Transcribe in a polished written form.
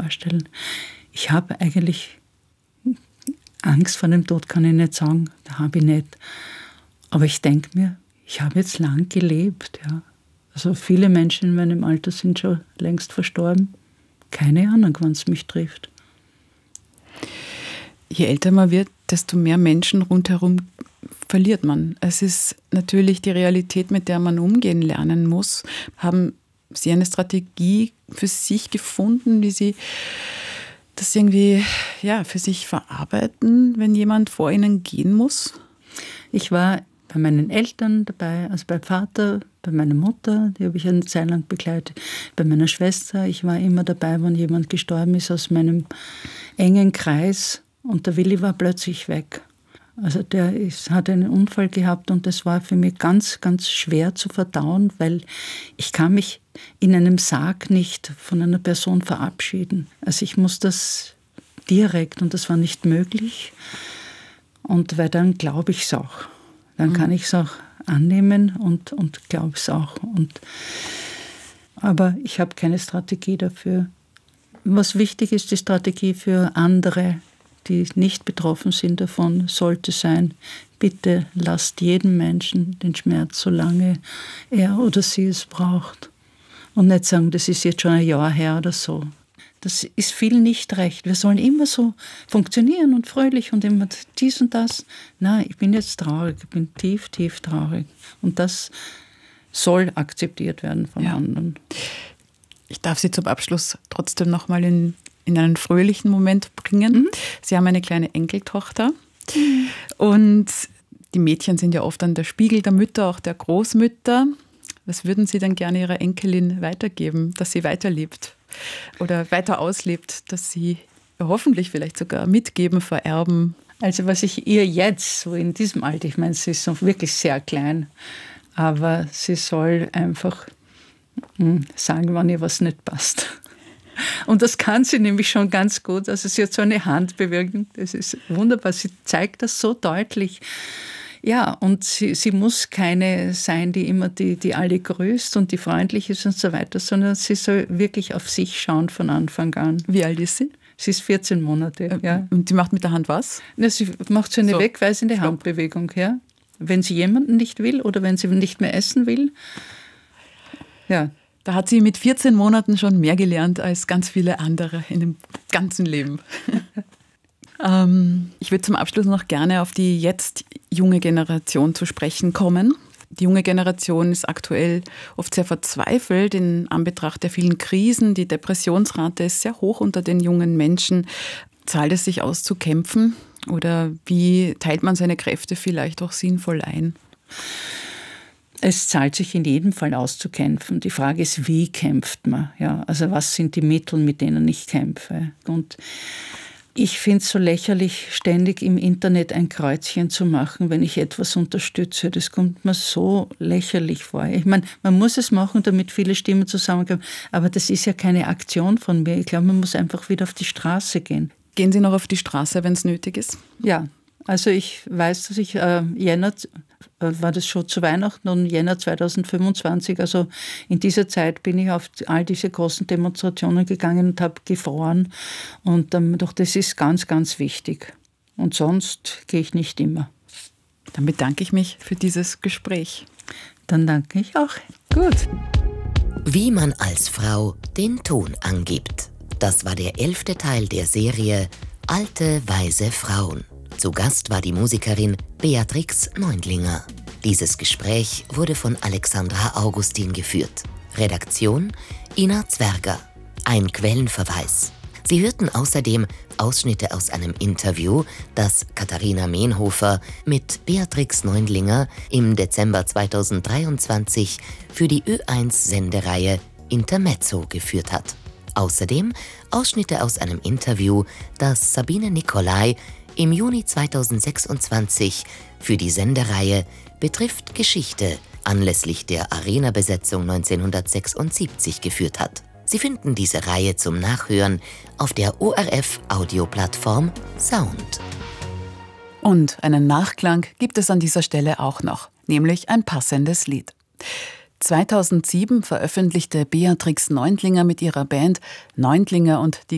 vorstellen. Ich habe eigentlich Angst vor dem Tod, kann ich nicht sagen. Da habe ich nicht. Aber ich denke mir, ich habe jetzt lang gelebt. Ja. Also viele Menschen in meinem Alter sind schon längst verstorben. Keine Ahnung, wann es mich trifft. Je älter man wird, desto mehr Menschen rundherum verliert man. Es ist natürlich die Realität, mit der man umgehen lernen muss. Haben Sie eine Strategie für sich gefunden, wie Sie das irgendwie für sich verarbeiten, wenn jemand vor Ihnen gehen muss? Ich war bei meinen Eltern dabei, also beim Vater, bei meiner Mutter, die habe ich eine Zeit lang begleitet, bei meiner Schwester. Ich war immer dabei, wenn jemand gestorben ist aus meinem engen Kreis. Und der Willi war plötzlich weg. Also hat einen Unfall gehabt und das war für mich ganz, ganz schwer zu verdauen, weil ich kann mich in einem Sarg nicht von einer Person verabschieden. Also ich muss das direkt und das war nicht möglich. Und weil dann glaube ich es auch. Dann kann ich es auch annehmen und glaube es auch. Aber ich habe keine Strategie dafür. Was wichtig ist, die Strategie für andere, die nicht betroffen sind davon, sollte sein, bitte lasst jedem Menschen den Schmerz, solange er oder sie es braucht. Und nicht sagen, das ist jetzt schon ein Jahr her oder so. Das ist viel nicht recht. Wir sollen immer so funktionieren und fröhlich und immer dies und das. Nein, ich bin jetzt traurig, ich bin tief, tief traurig. Und das soll akzeptiert werden von anderen. Ich darf Sie zum Abschluss trotzdem noch mal in einen fröhlichen Moment bringen. Sie haben eine kleine Enkeltochter und die Mädchen sind ja oft dann der Spiegel der Mütter, auch der Großmütter. Was würden Sie denn gerne Ihrer Enkelin weitergeben, dass sie weiterlebt oder weiter auslebt, dass sie hoffentlich vielleicht sogar mitgeben, vererben? Also was ich ihr jetzt, so in diesem Alter, ich meine, sie ist noch wirklich sehr klein, aber sie soll einfach sagen, wann ihr was nicht passt. Und das kann sie nämlich schon ganz gut. Also sie hat so eine Handbewegung, das ist wunderbar. Sie zeigt das so deutlich. Ja, und sie muss keine sein, die immer die alle grüßt und die freundlich ist und so weiter, sondern sie soll wirklich auf sich schauen von Anfang an. Wie alt ist sie? Sie ist 14 Monate. Ja. Und sie macht mit der Hand was? Ja, sie macht so eine wegweisende Handbewegung. Ja. Wenn sie jemanden nicht will oder wenn sie nicht mehr essen will. Ja. Da hat sie mit 14 Monaten schon mehr gelernt als ganz viele andere in dem ganzen Leben. Ich würde zum Abschluss noch gerne auf die jetzt junge Generation zu sprechen kommen. Die junge Generation ist aktuell oft sehr verzweifelt in Anbetracht der vielen Krisen. Die Depressionsrate ist sehr hoch unter den jungen Menschen. Zahlt es sich aus zu kämpfen oder wie teilt man seine Kräfte vielleicht auch sinnvoll ein? Es zahlt sich in jedem Fall aus zu kämpfen. Die Frage ist, wie kämpft man? Ja, also was sind die Mittel, mit denen ich kämpfe? Und ich finde es so lächerlich, ständig im Internet ein Kreuzchen zu machen, wenn ich etwas unterstütze. Das kommt mir so lächerlich vor. Ich meine, man muss es machen, damit viele Stimmen zusammenkommen. Aber das ist ja keine Aktion von mir. Ich glaube, man muss einfach wieder auf die Straße gehen. Gehen Sie noch auf die Straße, wenn es nötig ist? Ja. Also ich weiß, dass ich Jänner, war das schon zu Weihnachten und Jänner 2025, also in dieser Zeit bin ich auf all diese großen Demonstrationen gegangen und habe gefroren. Und doch das ist ganz, ganz wichtig. Und sonst gehe ich nicht immer. Dann bedanke ich mich für dieses Gespräch. Dann danke ich auch. Gut. Wie man als Frau den Ton angibt. Das war der 11. Teil der Serie Alte, weise Frauen. Zu Gast war die Musikerin Beatrix Neundlinger. Dieses Gespräch wurde von Alexandra Augustin geführt. Redaktion Ina Zwerger. Ein Quellenverweis. Sie hörten außerdem Ausschnitte aus einem Interview, das Katharina Meenhofer mit Beatrix Neundlinger im Dezember 2023 für die Ö1-Sendereihe Intermezzo geführt hat. Außerdem Ausschnitte aus einem Interview, das Sabine Nicolai im Juni 2026 für die Sendereihe Betrifft Geschichte anlässlich der Arena-Besetzung 1976 geführt hat. Sie finden diese Reihe zum Nachhören auf der ORF-Audioplattform Sound. Und einen Nachklang gibt es an dieser Stelle auch noch, nämlich ein passendes Lied. 2007 veröffentlichte Beatrix Neundlinger mit ihrer Band Neundlinger und die